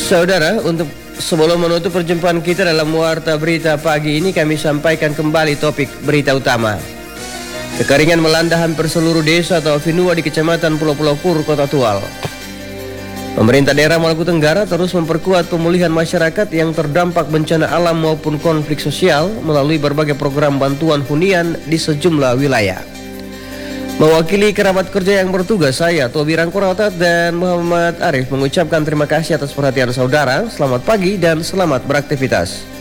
Saudara, untuk sebelum menutup perjumpaan kita dalam Warta Berita pagi ini, kami sampaikan kembali topik berita utama. Kekeringan melanda hampir seluruh desa atau Finua di Kecamatan Pulau-Pulau Kur, Kota Tual. Pemerintah daerah Maluku Tenggara terus memperkuat pemulihan masyarakat yang terdampak bencana alam maupun konflik sosial melalui berbagai program bantuan hunian di sejumlah wilayah. Mewakili kerabat kerja yang bertugas, saya Tobi Rangkuraotat dan Muhammad Arif mengucapkan terima kasih atas perhatian saudara. Selamat pagi dan selamat beraktivitas.